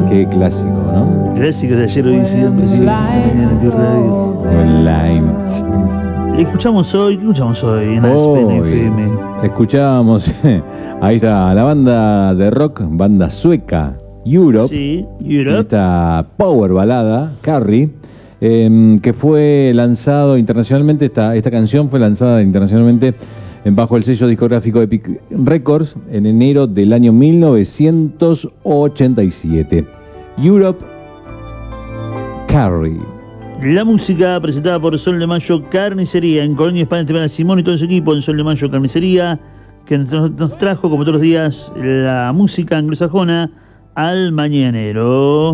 Qué clásico, ¿no? Clásico de ayer, hoy y siempre. Sí, Online. ¿Qué escuchamos hoy en ASPN FM? Escuchábamos, ahí está la banda de rock, banda sueca, Europe. Sí, Europe. Esta power balada, Carrie, que fue lanzado internacionalmente, esta canción fue lanzada internacionalmente bajo el sello discográfico Epic Records en enero del año 1987. Europe, Carrie. La música presentada por Sol de Mayo Carnicería en Colonia España, Esteban Simón y todo su equipo en Sol de Mayo Carnicería, que nos trajo, como todos los días, la música anglosajona al mañanero.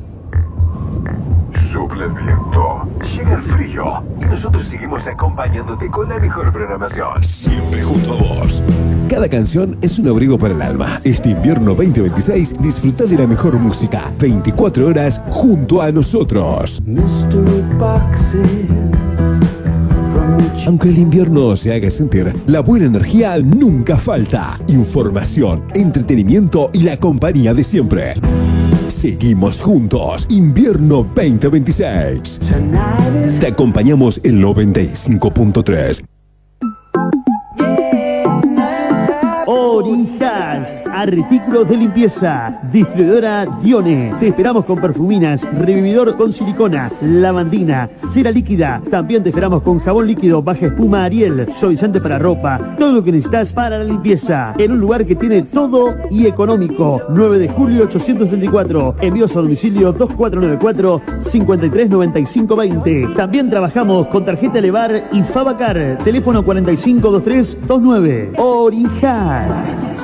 Sopla el viento, llega el frío y nosotros seguimos acompañándote con la mejor programación. Siempre junto a vos. Cada canción es un abrigo para el alma. Este invierno 2026 disfruta de la mejor música 24 horas junto a nosotros. Aunque el invierno se haga sentir, la buena energía nunca falta. Información, entretenimiento y la compañía de siempre. Seguimos juntos, invierno 2026. Te acompañamos en 95.3. Orijas, artículos de limpieza, distribuidora Dione. Te esperamos con perfuminas, revividor con silicona, lavandina, cera líquida. También te esperamos con jabón líquido, baja espuma Ariel, suavizante para ropa. Todo lo que necesitas para la limpieza. En un lugar que tiene todo y económico. 9 de julio 834. Envíos a domicilio 2494-539520. También trabajamos con tarjeta Elevar y Fabacar. Teléfono 452329. Orijas.